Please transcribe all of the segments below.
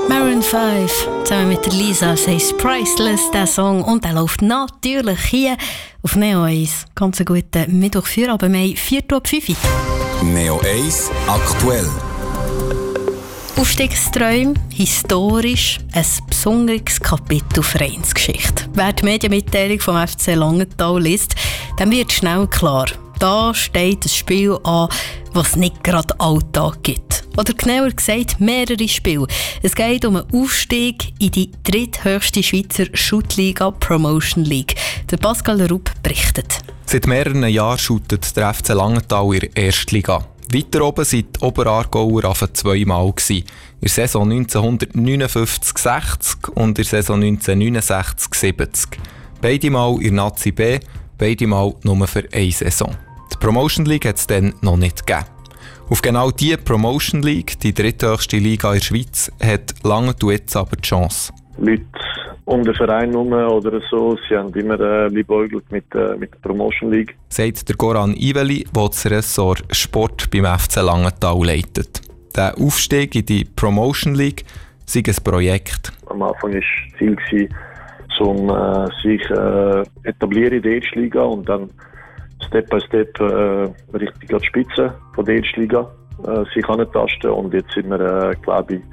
Maroon 5 zusammen mit der Lisa «Says Priceless», der Song. Und der läuft natürlich hier auf Neo 1. Ganz einen guten Mittwoch für, aber wir haben 4:05. Neo 1 aktuell. Aufstiegsträume, historisch, ein besonderes Kapitel Vereinsgeschichte. Wer die Medienmitteilung vom FC Langenthal liest, dann wird schnell klar, da steht ein Spiel an, was nicht gerade Alltag gibt. Oder genauer gesagt, mehrere Spiele. Es geht um einen Aufstieg in die dritthöchste Schweizer Schuttliga Promotion League. Der Pascal Rupp berichtet. Seit mehreren Jahren shootet der FC Langenthal in der Erstliga. Weiter oben sind die Oberaargauer zweimal gewesen. In der Saison 1959-60 und in der Saison 1969-70. Beide Mal in der Nazi B, beide Mal nur für eine Saison. Die Promotion League hat es dann noch nicht gegeben. Auf genau diese Promotion League, die dritthöchste Liga in der Schweiz, hat Langenthal jetzt aber die Chance. Leute um den Verein herum oder so, sie haben immer liebäugelt mit der Promotion League. Sagt der Goran Iveli, der das Ressort Sport beim FC Langenthal leitet. Der Aufstieg in die Promotion League sei ein Projekt. Am Anfang war das Ziel, sich etablieren in der Erstliga und dann Step by Step richtig an die Spitze von der Erstliga sich antasten. Und jetzt sind wir, glaube ich,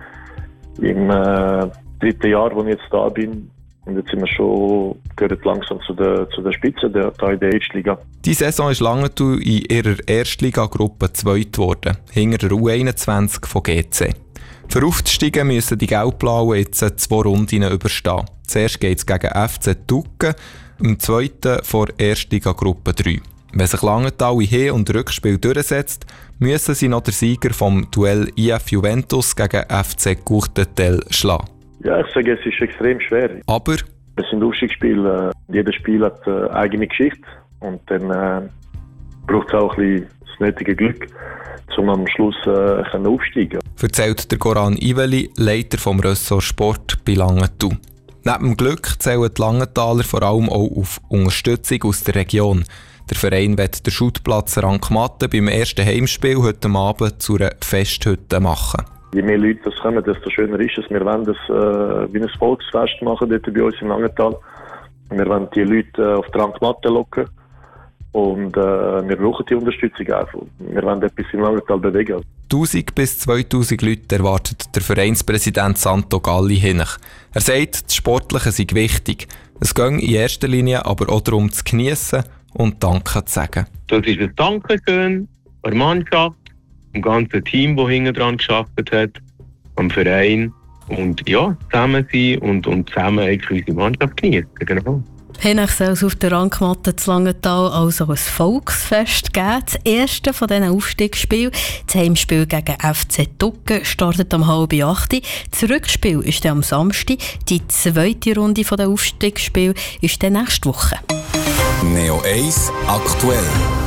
im 3. Jahr, wo ich jetzt da bin. Und jetzt sind wir schon gehört langsam zu der Spitze da in der Erstliga. Die Saison ist Langenthal in ihrer Erstliga-Gruppe 2. geworden, hinter der U21 von GC. Für aufzusteigen müssen die Gelbblauen jetzt 2 Runden überstehen. Zuerst geht es gegen FC Tucken, im zweiten vor Erstliga-Gruppe 3. Wenn sich Langenthal in Hin- und Rückspiel durchsetzt, müssen sie noch den Sieger vom Duell IF Juventus gegen FC Courtetel schlagen. Ja, ich sage, es ist extrem schwer. Aber es sind Aufstiegsspiele. Jedes Spiel hat eine eigene Geschichte. Und dann braucht es auch ein bisschen das nötige Glück, um am Schluss aufsteigen. Erzählt der Goran Iveli, Leiter vom Ressort Sport bei Langenthal. Neben dem Glück zählen die Langenthaler vor allem auch auf Unterstützung aus der Region. Der Verein wird den Schuttplatz Rankmatten beim ersten Heimspiel heute Abend zu einer Festhütte machen. Je mehr Leute das kommen, desto schöner ist es. Wir wollen das wie ein Volksfest machen dort bei uns in Langenthal. Wir wollen die Leute auf die Rankmatte locken. Und wir brauchen die Unterstützung einfach. Wir wollen etwas in Langenthal bewegen. 1000 bis 2000 Leute erwartet der Vereinspräsident Santo Galli hinach. Er sagt, das Sportliche sei wichtig. Es gehe in erster Linie aber auch darum zu geniessen und Danke zu sagen. Das ist ein Dankeschön der Mannschaft, dem ganzen Team, das hinten dran gearbeitet hat, am Verein. Und ja, zusammen sein und zusammen unsere Mannschaft genießen. Genau. Hinach soll es auf der Rankmatte zu Langenthal also ein Volksfest geben. Das erste von diesen Aufstiegsspielen, das Heimspiel gegen FC Tucken, startet um 7:30. Das Rückspiel ist dann am Samstag. Die zweite Runde der Aufstiegsspiele ist dann nächste Woche. Neo 1 aktuell.